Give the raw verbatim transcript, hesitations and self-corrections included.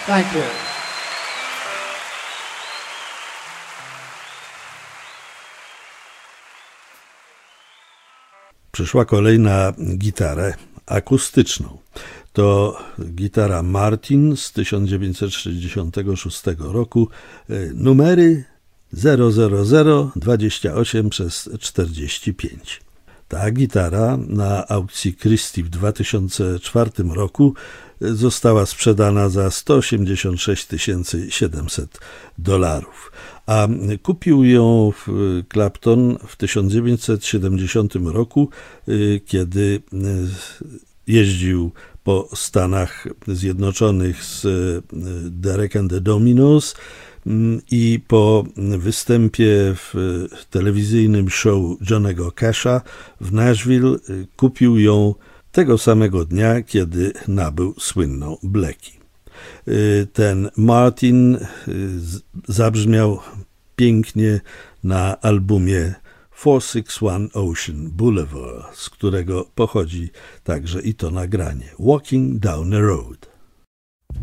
Thank you. Przyszła kolej na gitarę akustyczną. To gitara Martin z tysiąc dziewięćset sześćdziesiątego szóstego roku, numery zero zero zero dwadzieścia osiem przez czterdzieści pięć. Ta gitara na aukcji Christie w dwa tysiące czwartym roku została sprzedana za sto osiemdziesiąt sześć tysięcy siedemset dolarów, a kupił ją Clapton w tysiąc dziewięćset siedemdziesiątym roku, kiedy jeździł po Stanach Zjednoczonych z Derek and the Dominos i po występie w telewizyjnym show Johnnego Casha w Nashville kupił ją tego samego dnia, kiedy nabył słynną Blackie. Ten Martin zabrzmiał pięknie na albumie four six one Ocean Boulevard, z którego pochodzi także i to nagranie Walking Down the Road.